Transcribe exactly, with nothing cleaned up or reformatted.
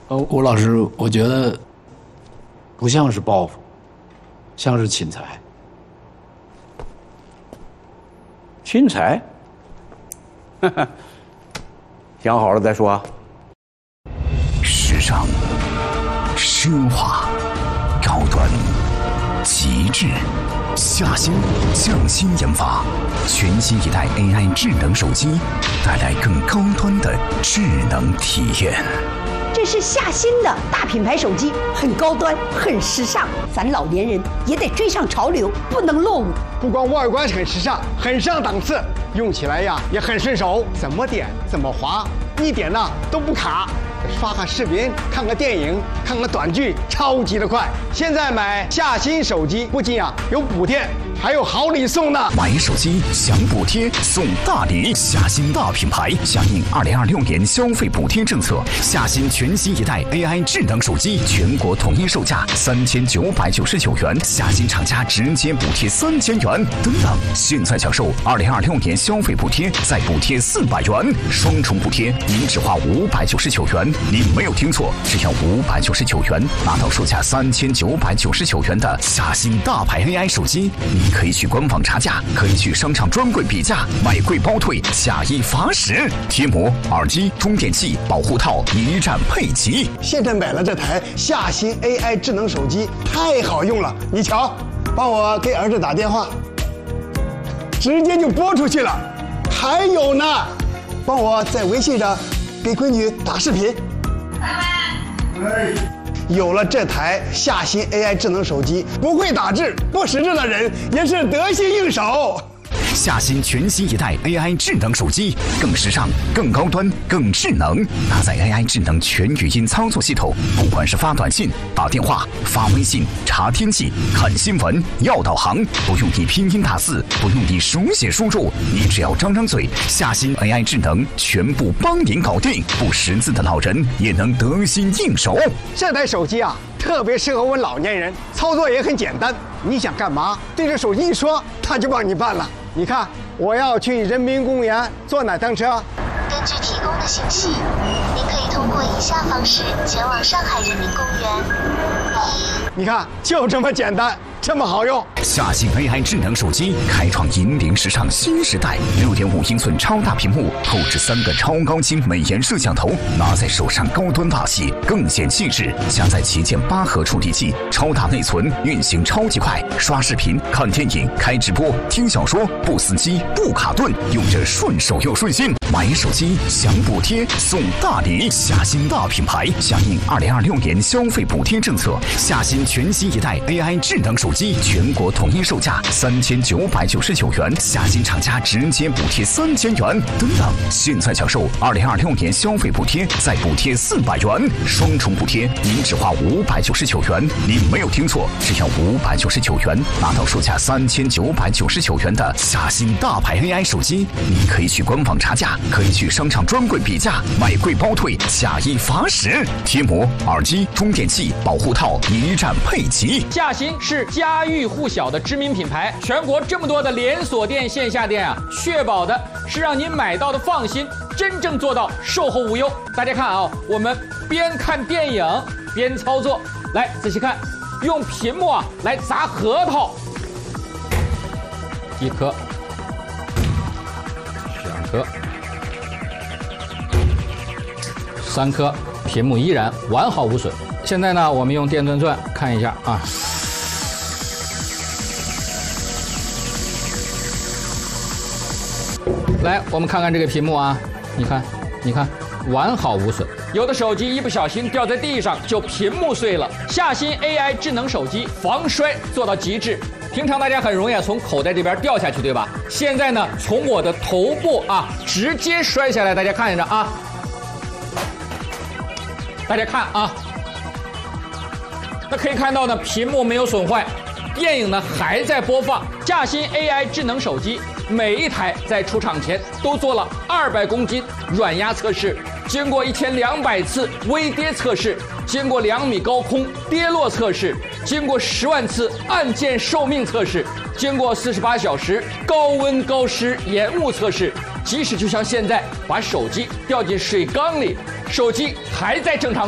呃，吴老师，我觉得不像是报复，像是侵财。 侵财？哈哈，想好了再说。 时尚、奢华、高端、极致。夏新匠心研发全新一代 A I 智能手机，带来更高端的智能体验。 这是夏新的大品牌手机，很高端，很时尚。咱老年人也得追上潮流，不能落伍。 不光外观很时尚，很上档次，用起来呀也很顺手，怎么点怎么滑，一点呢都不卡。刷个视频，看个电影，看个短剧，超级的快。现在买夏新手机，不仅啊有补贴，还有好礼送呢。 买手机享补贴送大礼，夏新大品牌响应二零二六年消费补贴政策，夏新全新一代 A I 智能手机全国统一售价三千九百九十九元，夏新厂家直接补贴三千元。等等，现在享受二零二六年消费补贴，再补贴四百元，双重补贴，您只花五百九十九元。你没有听错，只要五百九十九元，拿到售价三千九百九十九元的夏新大牌 A I 手机。你可以去官网查价，可以去商场专柜比价，买贵包退，下一罚十。贴膜、耳机、充电器、保护套一站配齐。 现在买了这台夏新 A I 智能手机，太好用了。你瞧，帮我给儿子打电话，直接就拨出去了。还有呢，帮我在微信上给闺女打视频。有了这台夏新 A I 智能手机，不会打字、不识字的人也是得心应手。 夏新全新一代 A I 智能手机，更时尚、更高端、更智能，搭载 A I 智能全语音操作系统，不管是发短信、打电话、发微信、查天气、看新闻、要导航，不用你拼音打字，不用你手写输入，你只要张张嘴，夏新 A I 智能全部帮您搞定，不识字的老人也能得心应手。 这台手机啊，特别适合我们老年人，操作也很简单。你想干嘛，对着手机一说，它就帮你办了。你看，我要去人民公园坐哪趟车？ 根据提供的信息，您可以通过以下方式前往上海人民公园。一， 你看，就这么简单，这么好用。 夏新 A I 智能手机开创引领时尚新时代，六点五英寸超大屏幕，后置三个超高清美颜摄像头，拿在手上高端大气，更显气质。加载旗舰八核处理器，超大内存，运行超级快，刷视频、看电影、开直播、听小说，不死机、不卡顿，用着顺手又顺心。买手机享补贴送大礼，夏新大品牌响应二零二六年消费补贴政策，夏新全新一代 A I 智能手机全国统一售价三千九百九十九元，夏新厂家直接补贴三千元。等等，现在享受二零二六年消费补贴，再补贴四百元，双重补贴，您只花五百九十九元。你没有听错，只要五百九十九元，拿到售价三千九百九十九元的夏新大牌 A I 手机。你可以去官网查价，可以去商场专柜比价，买贵包退，下一罚十。贴膜、耳机、充电器、保护套一站配齐。 夏新是家喻户晓的知名品牌，全国这么多的连锁店、线下店啊，确保的是让您买到的放心，真正做到售后无忧。大家看啊，我们边看电影边操作，来仔细看，用屏幕啊来砸核桃，一颗、两颗、三颗，屏幕依然完好无损。现在呢，我们用电钻钻看一下啊。来，我们看看这个屏幕啊，你看，你看，完好无损。有的手机一不小心掉在地上就屏幕碎了。夏新 A I 智能手机防摔做到极致。平常大家很容易从口袋这边掉下去，对吧？现在呢，从我的头部啊直接摔下来，大家看着啊，大家看啊，那可以看到呢，屏幕没有损坏，电影呢还在播放。夏新 A I 智能手机每一台在出厂前都做了二百公斤软压测试，经过一千两百次微跌测试，经过两米高空跌落测试，经过十万次按键寿命测试，经过四十八小时高温高湿延误测试，即使就像现在把手机掉进水缸里，手机还在正常